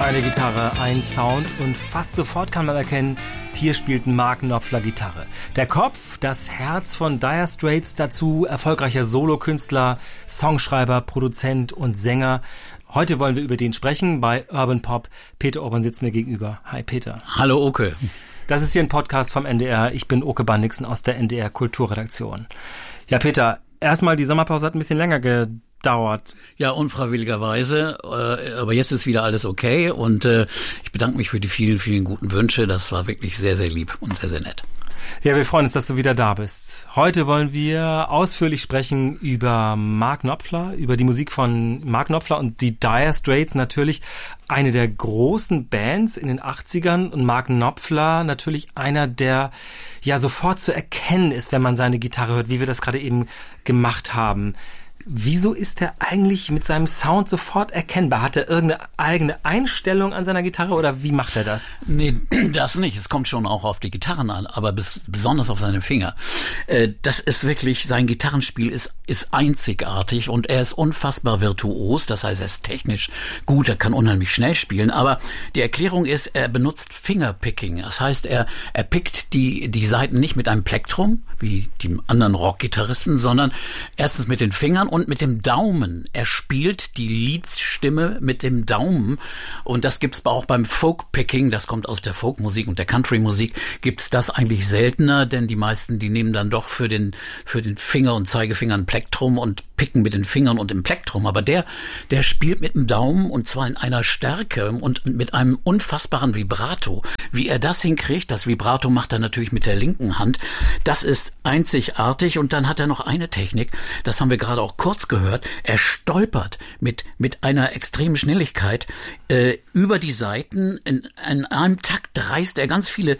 Eine Gitarre, ein Sound und fast sofort kann man erkennen, hier spielt Mark Knopfler Gitarre. Der Kopf, das Herz von Dire Straits, dazu erfolgreicher Solokünstler, Songschreiber, Produzent und Sänger. Heute wollen wir über den sprechen bei Urban Pop. Peter Urban sitzt mir gegenüber. Hi Peter. Hallo Oke. Das ist hier ein Podcast vom NDR. Ich bin Oke Bannigsen aus der NDR Kulturredaktion. Ja Peter, erstmal die Sommerpause hat ein bisschen länger gedauert. Ja, unfreiwilligerweise, aber jetzt ist wieder alles okay und ich bedanke mich für die vielen, vielen guten Wünsche. Das war wirklich sehr, sehr lieb und sehr, sehr nett. Ja, wir freuen uns, dass du wieder da bist. Heute wollen wir ausführlich sprechen über Mark Knopfler, über die Musik von Mark Knopfler und die Dire Straits, natürlich eine der großen Bands in den 80ern und Mark Knopfler natürlich einer, der ja sofort zu erkennen ist, wenn man seine Gitarre hört, wie wir das gerade eben gemacht haben. Wieso ist er eigentlich mit seinem Sound sofort erkennbar? Hat er irgendeine eigene Einstellung an seiner Gitarre oder wie macht er das? Nee, das nicht. Es kommt schon auch auf die Gitarren an, aber besonders auf seine Finger. Das ist wirklich, sein Gitarrenspiel ist einzigartig und er ist unfassbar virtuos. Das heißt, er ist technisch gut, er kann unheimlich schnell spielen, aber die Erklärung ist, er benutzt Fingerpicking. Das heißt, er pickt die Saiten nicht mit einem Plektrum, wie die anderen Rockgitarristen, sondern erstens mit den Fingern und mit dem Daumen. Er spielt die Leadstimme mit dem Daumen und das gibt's auch beim Folkpicking, das kommt aus der Folkmusik und der Countrymusik, gibt's das eigentlich seltener, denn die meisten, die nehmen dann doch für den Finger und Zeigefinger ein Plektrum und picken mit den Fingern und dem Plektrum, aber der spielt mit dem Daumen und zwar in einer Stärke und mit einem unfassbaren Vibrato. Wie er das hinkriegt, das Vibrato macht er natürlich mit der linken Hand, das ist einzigartig und dann hat er noch eine Technik, das haben wir gerade auch kurz gehört, er stolpert mit einer extremen Schnelligkeit über die Saiten, in einem Takt reißt er ganz viele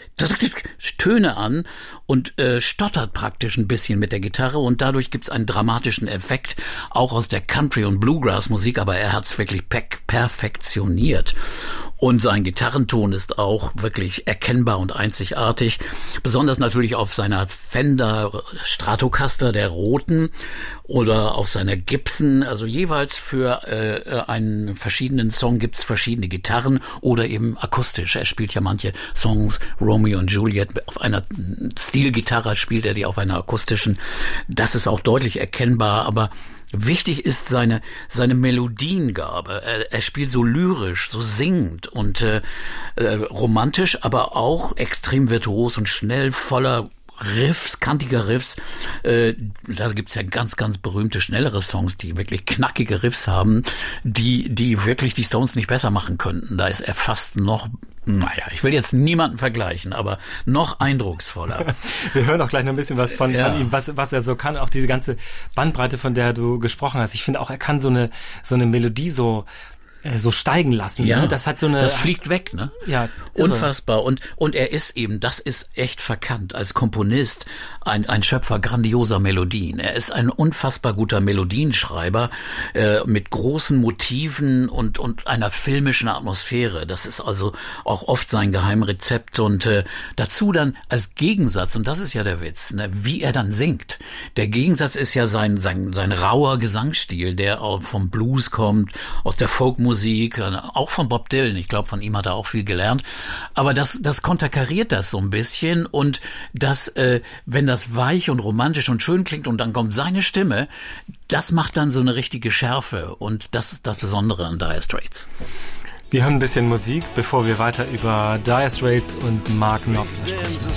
Töne an und stottert praktisch ein bisschen mit der Gitarre und dadurch gibt's einen dramatischen Effekt, auch aus der Country- und Bluegrass-Musik, aber er hat's wirklich perfektioniert. Und sein Gitarrenton ist auch wirklich erkennbar und einzigartig, besonders natürlich auf seiner Fender Stratocaster der roten oder auf seiner Gibson, also jeweils für einen verschiedenen Song gibt's verschiedene Gitarren oder eben akustisch. Er spielt ja manche Songs, Romeo und Juliet, auf einer Stilgitarre spielt er die auf einer akustischen. Das ist auch deutlich erkennbar, aber wichtig ist seine Melodiengabe. Er spielt so lyrisch, so singend und romantisch, aber auch extrem virtuos und schnell, voller Riffs, kantiger Riffs. Da gibt's ja ganz, ganz berühmte, schnellere Songs, die wirklich knackige Riffs haben, die wirklich die Stones nicht besser machen könnten. Da ist er fast noch, naja, ich will jetzt niemanden vergleichen, aber noch eindrucksvoller. Wir hören auch gleich noch ein bisschen was von ihm, was er so kann, auch diese ganze Bandbreite, von der du gesprochen hast. Ich finde auch, er kann so eine Melodie so steigen lassen. Ja, ne? Das hat so eine. Das fliegt weg, ne? Ja. Unfassbar. Und er ist eben, das ist echt verkannt, als Komponist ein Schöpfer grandioser Melodien. Er ist ein unfassbar guter Melodienschreiber, mit großen Motiven und einer filmischen Atmosphäre. Das ist also auch oft sein Geheimrezept und dazu dann als Gegensatz, und das ist ja der Witz, ne, wie er dann singt. Der Gegensatz ist ja sein rauer Gesangsstil, der auch vom Blues kommt, aus der Folkmusik, auch von Bob Dylan. Ich glaube, von ihm hat er auch viel gelernt. Aber das konterkariert das so ein bisschen und das, wenn das weich und romantisch und schön klingt und dann kommt seine Stimme, das macht dann so eine richtige Schärfe und das ist das Besondere an Dire Straits. Wir hören ein bisschen Musik, bevor wir weiter über Dire Straits und Mark Knopfler sprechen.